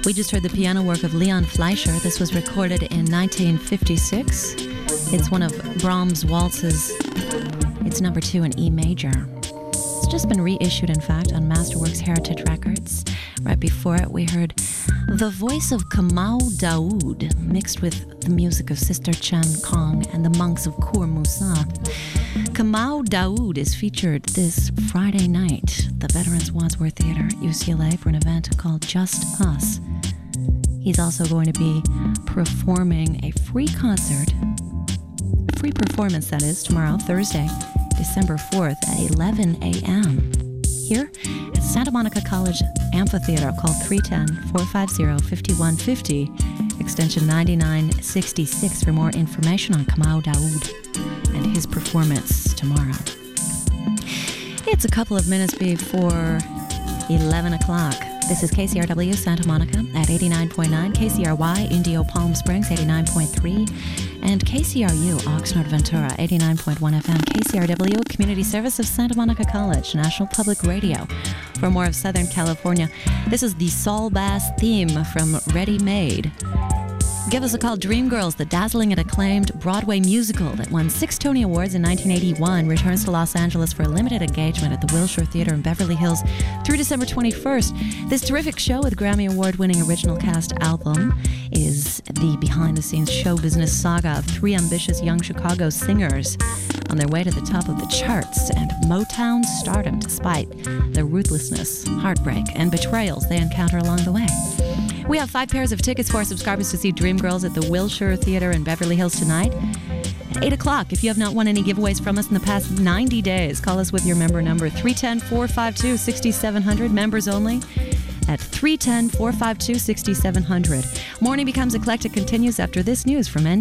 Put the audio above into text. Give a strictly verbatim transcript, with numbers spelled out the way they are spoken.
We just heard the piano work of Leon Fleischer. This was recorded in nineteen fifty-six. It's one of Brahms' waltzes. It's number two in E major. It's just been reissued, in fact, on Masterworks Heritage Records. Right before it, we heard the voice of Kamau Daoud mixed with the music of Sister Chan Kong and the monks of Kur Musa. Kamau Daoud is featured this Friday night at the Veterans Wadsworth Theater at U C L A for an event called Just Us. He's also going to be performing a free concert, a free performance that is, tomorrow, Thursday, December fourth at eleven a.m. here at Santa Monica College Amphitheater. Call three one zero, four five zero, five one five zero, extension ninety-nine sixty-six for more information on Kamau Daoud and his performance tomorrow. It's a couple of minutes before eleven o'clock. This is K C R W Santa Monica at eighty-nine point nine, K C R Y Indio Palm Springs eighty-nine point three, and K C R U Oxnard Ventura eighty-nine point one F M. K C R W, Community Service of Santa Monica College, National Public Radio. For more of Southern California, this is the Saul Bass theme from Ready Made. Give us a call. Dreamgirls, the dazzling and acclaimed Broadway musical that won six Tony Awards in nineteen eighty-one, returns to Los Angeles for a limited engagement at the Wilshire Theater in Beverly Hills through December twenty-first. This terrific show with Grammy Award-winning original cast album is the behind-the-scenes show business saga of three ambitious young Chicago singers on their way to the top of the charts and Motown stardom despite the ruthlessness, heartbreak, and betrayals they encounter along the way. We have five pairs of tickets for subscribers to see Dreamgirls at the Wilshire Theater in Beverly Hills tonight at eight o'clock. If you have not won any giveaways from us in the past ninety days, call us with your member number, three one zero, four five two, six seven zero zero, members only, at three one zero, four five two, six seven zero zero. Morning Becomes Eclectic continues after this news from N